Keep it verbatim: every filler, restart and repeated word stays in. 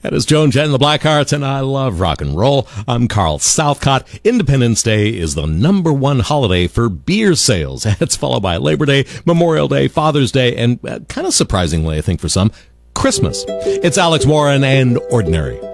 That is Joan Jett and the Blackhearts, and I love rock and roll. I'm Carl Southcott. Independence Day is the number one holiday for beer sales. It's followed by Labor Day, Memorial Day, Father's Day, and uh, kind of surprisingly, I think for some, Christmas. It's Alex Warren and Ordinary.